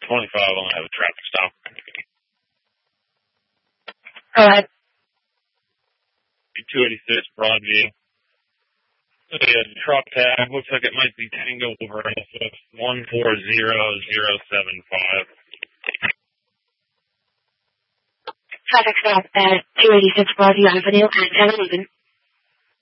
25, I'll have a traffic stop. Go ahead. 286 Broadview. The truck tag looks like it might be Tango over SF 140075. Traffic stop at 286 Broadview Avenue at 1011.